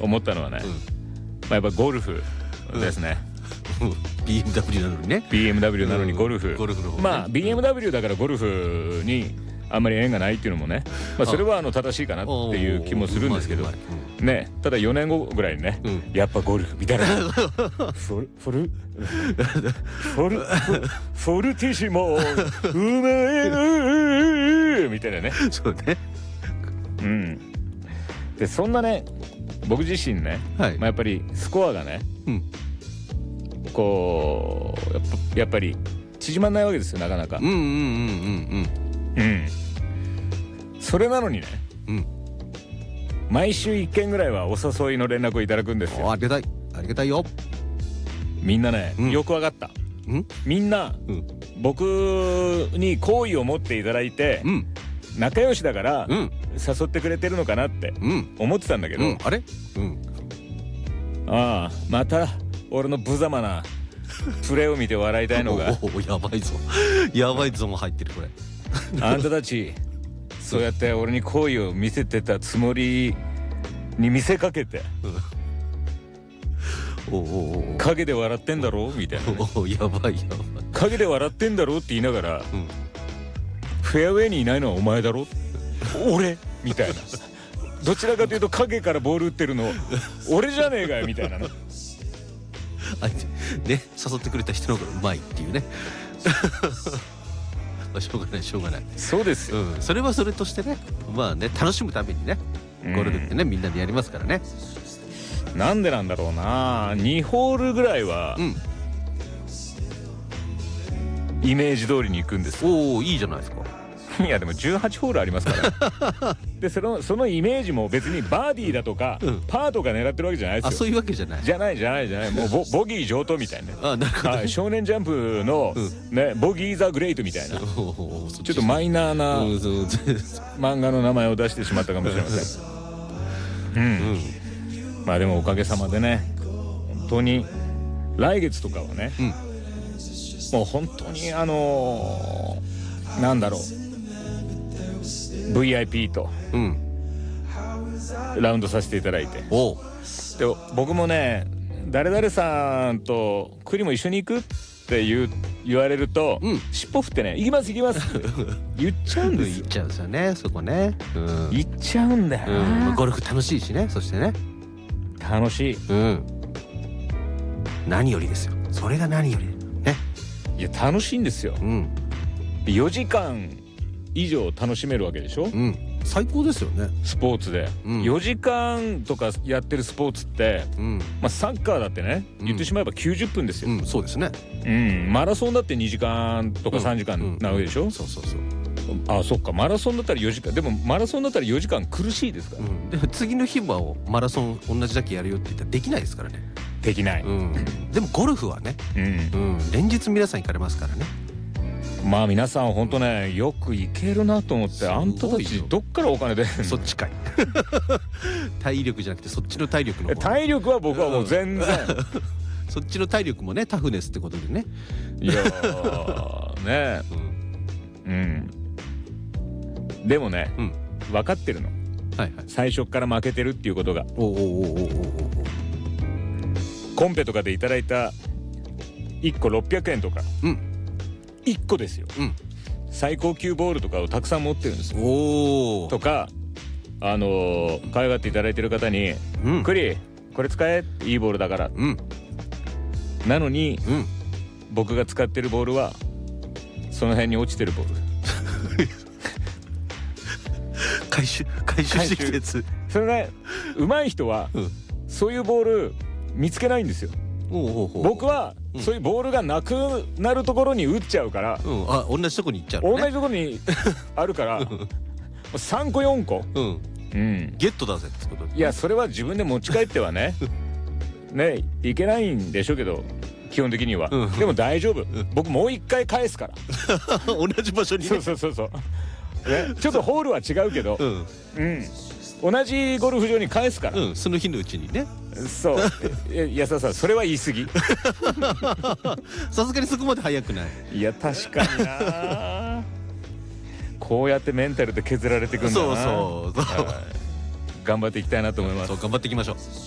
思ったのはね、やっぱゴルフですね。 BMW なのにね。 BMW なのにゴルフ、 ゴルフの方ね。 まあ BMW だからゴルフにあんまり縁がないっていうのもね、それは正しいかなっていう気もするんですけどね。ただ4年後ぐらいにね、やっぱゴルフみたいなフォルティシモうめえみたいなね。 そうね。 でそんなね、僕自身ね、やっぱりスコアがね、こうやっぱり縮まんないわけですよ、なかなか。それなのにね、毎週1件ぐらいはお誘いの連絡をいただくんですよ。 ありがたい、ありがたいよ。 みんなね、よくわかった。みんな、僕に好意を持っていただいて、仲良しだから誘ってくれてるのかなって思ってたんだけど、 あれ、 ああまた俺の無様なプレーを見て笑いたいのがやばいぞ、やばいぞも入ってるこれ。 あんたたちそうやって俺に好意を見せてたつもりに見せかけて陰で笑ってんだろみたいな、ね、 やばい陰で笑ってんだろって言いながら、フェアウェイにいないのはお前だろ俺みたいな、どちらかというと影からボール打ってるの俺じゃねえかよみたいなね。 ね、誘ってくれた人の方がうまいっていうね。しょうがないしょうがない。 そうですよ、 それはそれとしてね、まあね、楽しむためにね、ゴルフってね、みんなでやりますからね。 なんでなんだろうな、2ホールぐらいは、イメージ通りに行くんですよ。 おお、いいじゃないですか。 いやでも18ホールありますからでそのイメージも別にバーディーだとか、パーとか狙ってるわけじゃないですよ。 あ、そういうわけじゃない。 じゃないもうボギー上等みたいな。 あ、なるほど。 少年ジャンプのね、ボギーザグレイトみたいな、ちょっとマイナーな漫画の名前を出してしまったかもしれません。まあでもおかげさまでね、本当に来月とかはね、もう本当になんだろう、VIP とラウンドさせていただいて、で僕もね、誰々さんと栗も一緒に行くって言われると、尻尾振ってね、行きます行きますって言っちゃうんですよ。 言っちゃうんですよね、そこね。 言っちゃうんだよな。 ゴルフ楽しいしね、そしてね、 楽しい。 何よりですよ、それが何よりね。 いや楽しいんですよ。4時間以上楽しめるわけでしょ。 最高ですよね、 スポーツで。4時間とかやってるスポーツって、サッカーだってね、言ってしまえば90分ですよ。 そうですね。 マラソンだって2時間とか3時間なわけでしょ。 そうそうそう。 あ、そっか、マラソンだったら4時間。でもマラソンだったら4時間苦しいですから。 でも次の日はマラソン同じだけやるよって言ったらできないですからね。 できない。 でもゴルフはね、連日皆さん行かれますからね。 まあ皆さん本当ね、よく行けるなと思って。あんたたちどっからお金出るの。 そっちかい。体力じゃなくてそっちの体力の方。 体力は僕はもう全然そっちの体力もね、タフネスってことでね。 いやーね、でもね、分かってるの。最初から負けてるっていうことが。コンペとかでいただいた1個600円とか、1個ですよ、最高級ボールとかをたくさん持ってるんですよ。とか可愛がっていただいてる方に「クリこれ使え」って「いいボールだから」なのに、僕が使ってるボールはその辺に落ちてるボール。 回収してきたやつ。 それね、上手い人はそういうボール見つけないんですよ。僕はそういうボールがなくなるところに打っちゃうから、 同じとこに行っちゃうのね。 同じところにあるから3個4個ゲットだぜってこと。 いや、それは自分で持ち帰ってはねいけないんでしょうけど、基本的には。でも大丈夫、僕もう一回返すから。 同じ場所にね。 そう、ちょっとホールは違うけど、同じゴルフ場に返すから、 その日のうちにね。 そう。安田さん、それは言い過ぎ。 さすがにそこまで早くない。 いや確かにな。こうやってメンタルで削られていくんだな。 そう頑頑張っていきたいなと思います。 頑張っていきましょう。